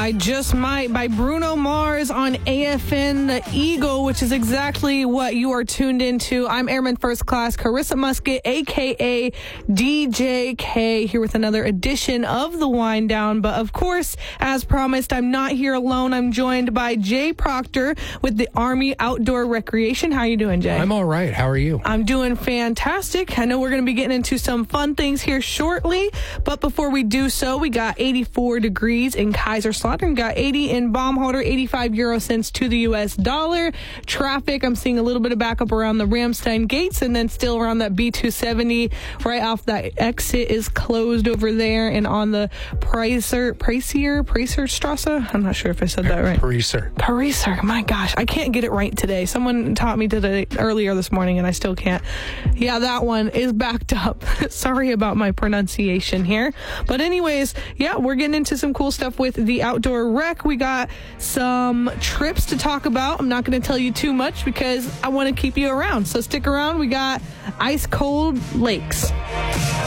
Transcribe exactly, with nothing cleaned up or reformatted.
I Just Might by Bruno Mars on A F N The Eagle, which is exactly what you are tuned into. I'm Airman First Class Carissa Musket, a k a. D J K, here with another edition of The Wind Down. But of course, as promised, I'm not here alone. I'm joined by Jay Proctor with the Army Outdoor Recreation. How you doing, Jay? I'm all right. How are you? I'm doing fantastic. I know we're going to be getting into some fun things here shortly, but before we do so, we got eighty-four degrees in Kaiserslautern, got eighty in Baumholder, eighty-five euro cents to the U S dollar. Traffic, I'm seeing a little bit of backup around the Ramstein gates, and then still around that B two seventy right off that exit is closed over there, and on the Preiser, Preisier, Preiser Strasse. I'm not sure if I said that right. Preiser. Preiser. My gosh, I can't get it right today. Someone taught me today earlier this morning, and I still can't. Yeah, that one is backed up. Sorry about my pronunciation here. But anyways, yeah, we're getting into some cool stuff with the Outdoor Rec. We got some trips to talk about. I'm not going to tell you too much because I want to keep you around. So stick around. We got ice cold lakes.